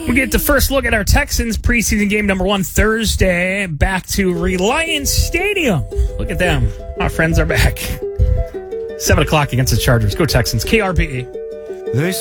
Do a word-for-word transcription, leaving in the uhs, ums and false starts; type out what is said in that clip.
We get the first look at our Texans preseason game number one Thursday. Back to Reliance Stadium. Look at them. Our friends are back. Seven o'clock against the Chargers. Go Texans. K R B E. They